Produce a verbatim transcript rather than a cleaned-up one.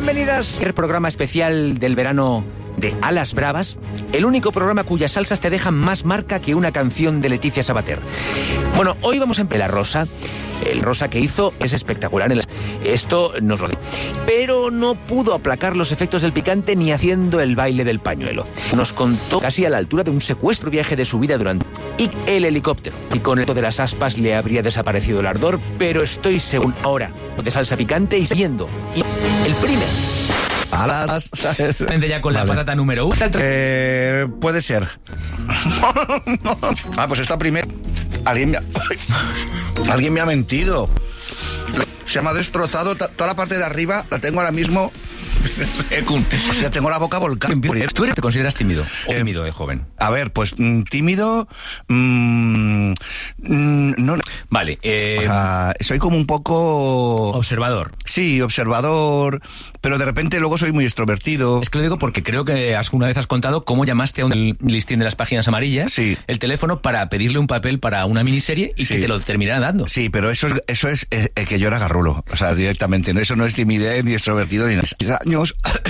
Bienvenidas al programa especial del verano de Alas Bravas, el único programa cuyas salsas te dejan más marca que una canción de Leticia Sabater. Bueno, hoy vamos a empezar la rosa. El rosa que hizo es espectacular. Esto nos lo dice. Pero no pudo aplacar los efectos del picante ni haciendo el baile del pañuelo. Nos contó casi a la altura de un secuestro viaje de su vida durante y el helicóptero. Y con el de las aspas le habría desaparecido el ardor, pero estoy seguro ahora de salsa picante y siguiendo. Y el primer. Alas. Vende ya con la vale. patata número uno. Eh, puede ser. Ah, pues esta primera. Alguien me ha... Alguien me ha mentido. Se me ha destrozado toda la parte de arriba. La tengo ahora mismo. O sea, tengo la boca volcada. ¿Tú eres, te consideras tímido o eh, tímido de joven? A ver, pues mm, tímido. Mm, mm, no. Vale. Eh, o sea, soy como un poco. Observador. Sí, observador. Pero de repente luego soy muy extrovertido. Es que lo digo porque creo que alguna vez has contado cómo llamaste a un listín de las páginas amarillas. Sí. El teléfono para pedirle un papel para una miniserie y sí. que te lo terminara dando. Sí, pero eso es, eso es eh, que yo era garrulo. O sea, directamente. ¿no? Eso no es timidez ni extrovertido ni nada. Años